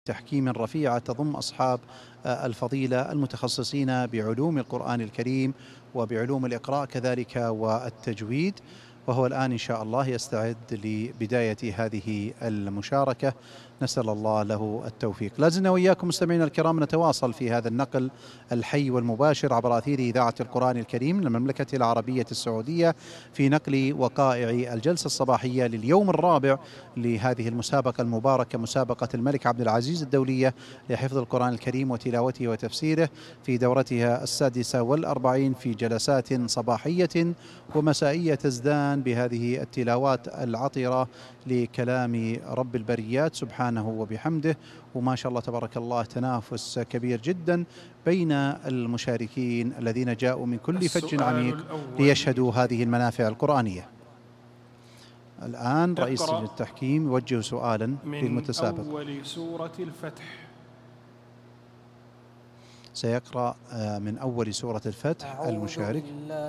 تحكيم رفيعة تضم أصحاب الفضيلة المتخصصين بعلوم القرآن الكريم وبعلوم الإقراء كذلك والتجويد، وهو الآن إن شاء الله يستعد لبداية هذه المشاركة. نسأل الله له التوفيق. لازلنا وإياكم مستمعينا الكرام نتواصل في هذا النقل الحي والمباشر عبر أثير إذاعة القرآن الكريم للمملكة العربية السعودية في نقل وقائع الجلسة الصباحية لليوم الرابع لهذه المسابقة المباركة، مسابقة الملك عبد العزيز الدولية لحفظ القرآن الكريم وتلاوته وتفسيره، في دورتها 46 في جلسات صباحية ومسائية تزدان بهذه التلاوات العطرة لكلام رب البريات سبحانه وبحمده. وما شاء الله تبارك الله تنافس كبير جدا بين المشاركين الذين جاءوا من كل فج عميق ليشهدوا هذه المنافع القرآنية. الآن رئيس لجنة التحكيم يوجه سؤالا للمتسابق. من أول سورة الفتح. سيقرأ من أول سورة الفتح المشارك.